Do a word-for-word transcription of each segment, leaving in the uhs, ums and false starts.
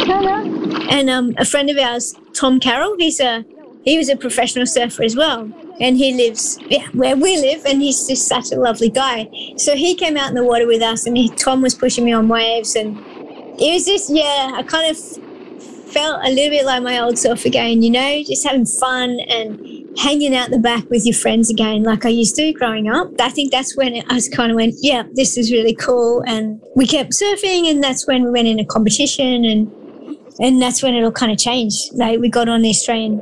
And um, a friend of ours, Tom Carroll, he's a he was a professional surfer as well. And he lives yeah, where we live, and he's just such a lovely guy. So he came out in the water with us, and he, Tom was pushing me on waves, and it was just, yeah, I kind of felt a little bit like my old self again, you know, just having fun and hanging out the back with your friends again like I used to growing up. I think that's when I was kind of went, yeah, this is really cool. And we kept surfing, and that's when we went in a competition, and and that's when it all kind of changed. Like we got on the Australian.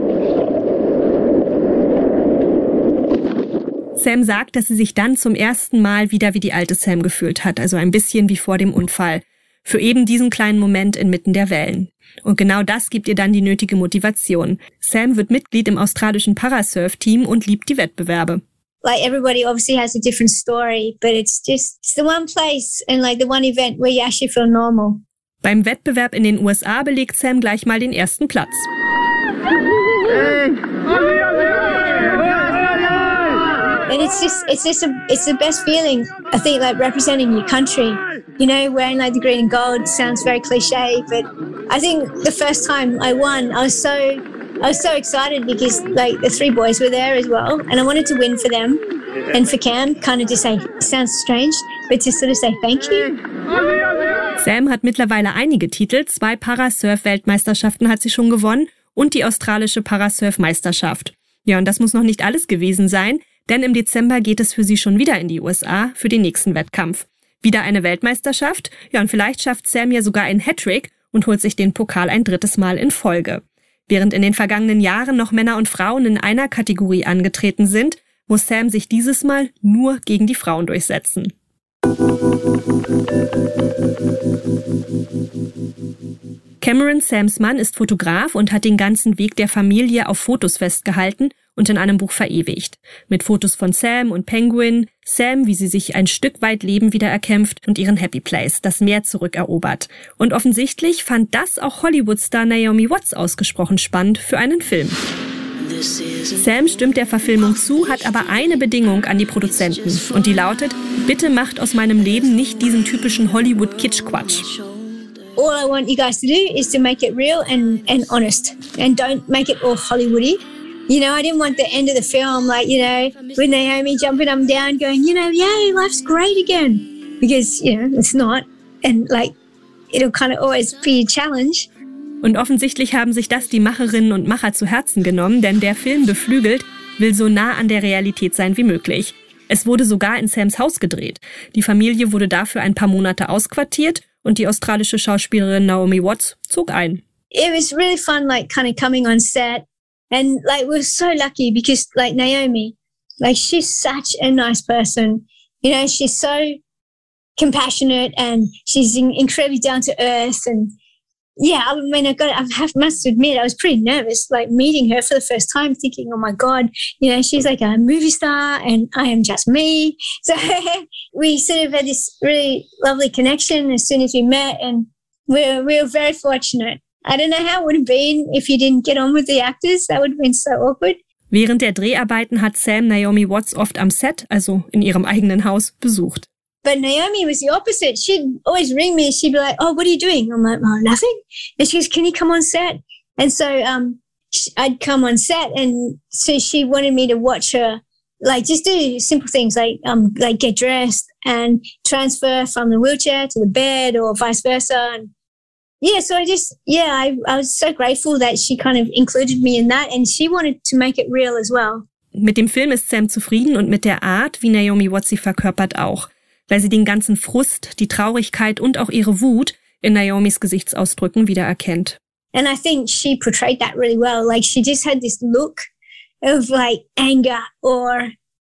Sam sagt, dass sie sich dann zum ersten Mal wieder wie die alte Sam gefühlt hat, also ein bisschen wie vor dem Unfall. Für eben diesen kleinen Moment inmitten der Wellen. Und genau das gibt ihr dann die nötige Motivation. Sam wird Mitglied im australischen Parasurf-Team und liebt die Wettbewerbe. Like everybody obviously has a different story, but it's just it's the one place and like the one event where you actually feel normal. Beim Wettbewerb in den U S A belegt Sam gleich mal den ersten Platz. And it's just it's just a, it's the best feeling, I think, like representing your country. You know, wearing like the green and gold sounds very cliche, but I think the first time I won, I was so I was so excited because like the three boys were there as well, and I wanted to win for them and for Cam, kind of to say, it sounds strange, but to sort of say thank you. Sam hat mittlerweile einige Titel, zwei Parasurf-Weltmeisterschaften hat sie schon gewonnen und die australische Parasurf-Meisterschaft. Ja, und das muss noch nicht alles gewesen sein, denn im Dezember geht es für sie schon wieder in die U S A für den nächsten Wettkampf. Wieder eine Weltmeisterschaft, ja, und vielleicht schafft Sam ja sogar einen Hattrick und holt sich den Pokal ein drittes Mal in Folge. Während in den vergangenen Jahren noch Männer und Frauen in einer Kategorie angetreten sind, muss Sam sich dieses Mal nur gegen die Frauen durchsetzen. Cameron, Sams Mann, ist Fotograf und hat den ganzen Weg der Familie auf Fotos festgehalten und in einem Buch verewigt. Mit Fotos von Sam und Penguin, Sam, wie sie sich ein Stück weit Leben wieder erkämpft und ihren Happy Place, das Meer zurückerobert. Und offensichtlich fand das auch Hollywood-Star Naomi Watts ausgesprochen spannend für einen Film. Sam stimmt der Verfilmung zu, hat aber eine Bedingung an die Produzenten. Und die lautet, bitte macht aus meinem Leben nicht diesen typischen Hollywood-Kitsch-Quatsch. All I want you guys to do is to make it real and, and honest. And don't make it all Hollywoody. You know, I didn't want the end of the film, like, you know, with Naomi jumping up and down going, you know, yay, life's great again. Because, you know, it's not. And, like, it'll kind of always be a challenge. Und offensichtlich haben sich das die Macherinnen und Macher zu Herzen genommen, denn der Film Beflügelt will so nah an der Realität sein wie möglich. Es wurde sogar in Sams Haus gedreht. Die Familie wurde dafür ein paar Monate ausquartiert und die australische Schauspielerin Naomi Watts zog ein. It was really fun, like, kind of coming on set. And, like, we were so lucky because, like, Naomi, like, she's such a nice person. You know, she's so compassionate and she's incredibly down to earth. And, yeah, I mean, I got, I have, must admit, I was pretty nervous, like, meeting her for the first time, thinking, oh, my God, you know, she's like a movie star and I am just me. So we sort of had this really lovely connection as soon as we met, and we were, we were very fortunate. I don't know how it would have been if you didn't get on with the actors. That would have been so awkward. Während der Dreharbeiten hat Sam Naomi Watts oft am Set, also in ihrem eigenen Haus, besucht. But Naomi was the opposite. She'd always ring me. She'd be like, oh, what are you doing? I'm like, oh, nothing. And she goes, can you come on set? And so um, I'd come on set, and so she wanted me to watch her, like, just do simple things like um, like get dressed and transfer from the wheelchair to the bed or vice versa. And yeah, so I just, yeah, I, I was so grateful that she kind of included me in that, and she wanted to make it real as well. Mit dem Film ist Sam zufrieden und mit der Art, wie Naomi Watts sie verkörpert, auch. Weil sie den ganzen Frust, die Traurigkeit und auch ihre Wut in Naomis Gesichtsausdrücken wiedererkennt. And I think she portrayed that really well. Like, she just had this look of, like, anger or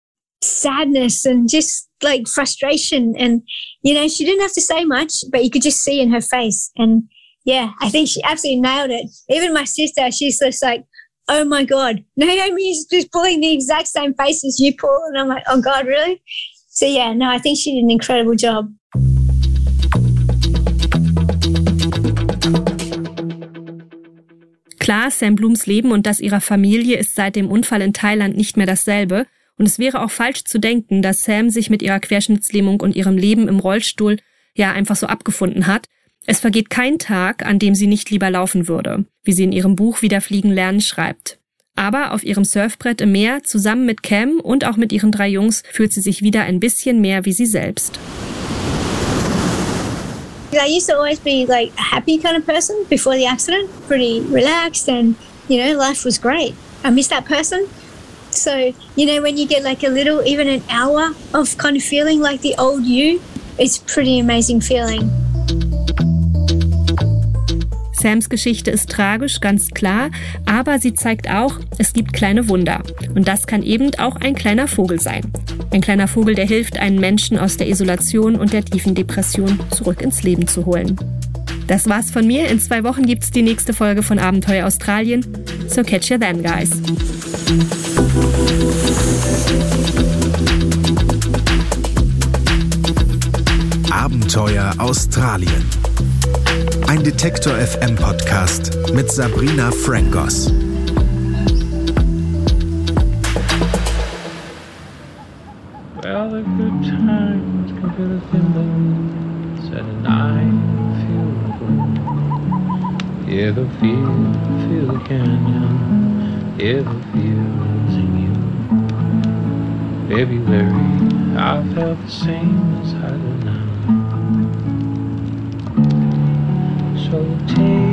sadness and just, like, frustration. And, you know, she didn't have to say much, but you could just see in her face. And, yeah, I think she absolutely nailed it. Even my sister, she's just like, oh, my God, Naomi's just pulling the exact same face as you pull. And I'm like, oh, God, really? So, yeah, no, I think she did an incredible job. Klar, Sam Blums Leben und das ihrer Familie ist seit dem Unfall in Thailand nicht mehr dasselbe. Und es wäre auch falsch zu denken, dass Sam sich mit ihrer Querschnittslähmung und ihrem Leben im Rollstuhl ja einfach so abgefunden hat. Es vergeht kein Tag, an dem sie nicht lieber laufen würde, wie sie in ihrem Buch Wieder fliegen lernen schreibt. Aber auf ihrem Surfbrett im Meer, zusammen mit Cam und auch mit ihren drei Jungs, fühlt sie sich wieder ein bisschen mehr wie sie selbst. I used to always be like a happy kind of person before the accident, pretty relaxed and, you know, life was great. I miss that person. So, you know, when you get like a little, even an hour of kind of feeling like the old you, it's a pretty amazing feeling. Sams Geschichte ist tragisch, ganz klar, aber sie zeigt auch, es gibt kleine Wunder. Und das kann eben auch ein kleiner Vogel sein. Ein kleiner Vogel, der hilft, einen Menschen aus der Isolation und der tiefen Depression zurück ins Leben zu holen. Das war's von mir. In zwei Wochen gibt's die nächste Folge von Abenteuer Australien. So catch you then, guys. Abenteuer Australien. Ein Detektor F M Podcast mit Sabrina Frankos. Well, the good times can feel the thin said and I feel the blue. Hear the feel, feel the canyon. Hear the feels in you. February, I felt the same as I do now. So take